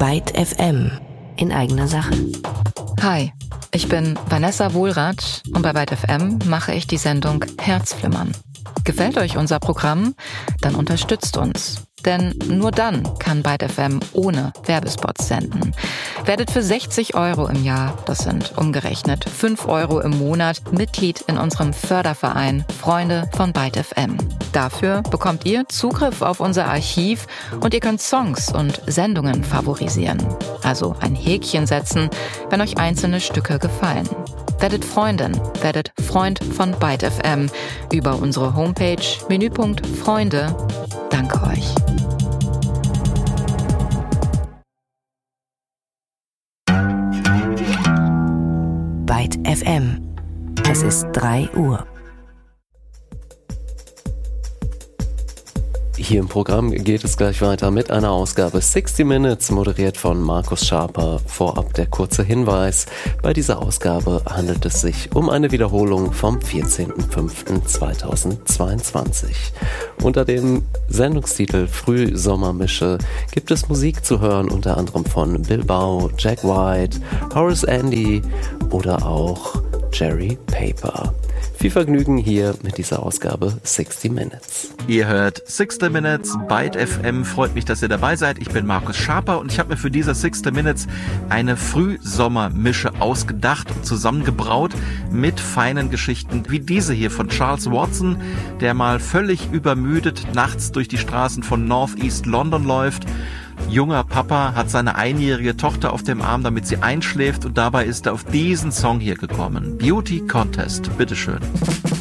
Byte FM in eigener Sache. Hi, ich bin Vanessa Wohlrath und bei Byte FM mache ich die Sendung Herzflimmern. Gefällt euch unser Programm? Dann unterstützt uns. Denn nur dann kann Byte FM ohne Werbespots senden. Werdet für 60 € im Jahr, das sind umgerechnet 5 € im Monat, Mitglied in unserem Förderverein Freunde von Byte FM. Dafür bekommt ihr Zugriff auf unser Archiv und ihr könnt Songs und Sendungen favorisieren. Also ein Häkchen setzen, wenn euch einzelne Stücke gefallen. Werdet Freundin, werdet Freund von Byte FM über unsere Homepage, Menüpunkt Freunde. Danke euch. Byte FM. Es ist 3 Uhr. Hier im Programm geht es gleich weiter mit einer Ausgabe 60 Minutes, moderiert von Markus Schaper. Vorab der kurze Hinweis: Bei dieser Ausgabe handelt es sich um eine Wiederholung vom 14.05.2022. Unter dem Sendungstitel Frühsommermische gibt es Musik zu hören, unter anderem von Bilbao, Jack White, Horace Andy oder auch Jerry Paper. Viel Vergnügen hier mit dieser Ausgabe 60 Minutes. Ihr hört 60 Minutes, Byte FM. Freut mich, dass ihr dabei seid. Ich bin Markus Schaper und ich habe mir für diese 60 Minutes eine Frühsommermische ausgedacht und zusammengebraut mit feinen Geschichten wie diese hier von Charles Watson, der mal völlig übermüdet nachts durch die Straßen von North East London läuft. Junger Papa hat seine einjährige Tochter auf dem Arm, damit sie einschläft, und dabei ist er auf diesen Song hier gekommen. Beauty Contest, bitteschön.